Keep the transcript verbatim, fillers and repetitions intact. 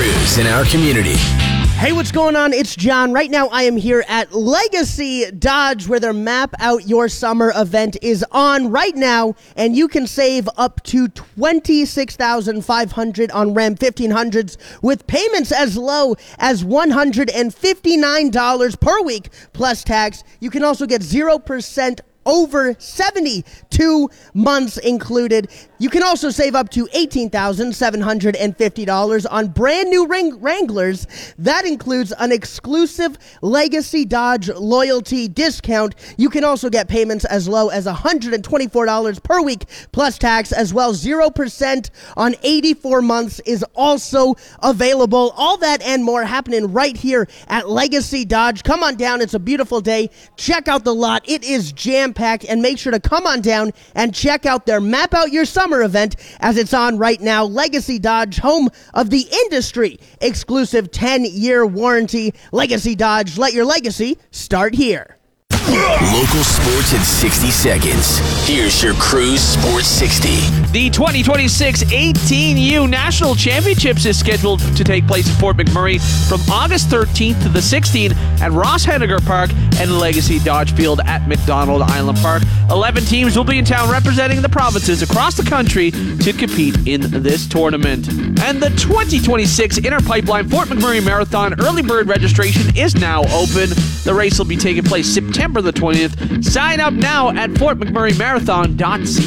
Cruise in our community. Hey, what's going on? It's John. Right now, I am here at Legacy Dodge, where their Map Out Your Summer event is on right now, and you can save up to twenty-six thousand five hundred dollars on Ram fifteen hundreds with payments as low as one hundred fifty-nine dollars per week plus tax. You can also get zero percent over seventy-two months included. You can also save up to eighteen thousand seven hundred fifty dollars on brand new Wrang- Wranglers. That includes an exclusive Legacy Dodge loyalty discount. You can also get payments as low as one hundred twenty-four dollars per week plus tax, as well. zero percent on eighty-four months is also available. All that and more happening right here at Legacy Dodge. Come on down. It's a beautiful day. Check out the lot. It is jam-packed, and make sure to come on down and check out their Map Out Your Summer event as it's on right now. Legacy Dodge, home of the industry exclusive ten-year warranty. Legacy Dodge, let your legacy start here. Local sports in sixty seconds. Here's your Cruise Sports sixty. The twenty twenty-six eighteen U National Championships is scheduled to take place in Fort McMurray from August thirteenth to the sixteenth at Ross Henniger Park and Legacy Dodge Field at McDonald Island Park. eleven teams will be in town representing the provinces across the country to compete in this tournament. And the twenty twenty-six Inner Pipeline Fort McMurray Marathon early bird registration is now open. The race will be taking place September the twentieth. Sign up now at fort mcmurray marathon dot c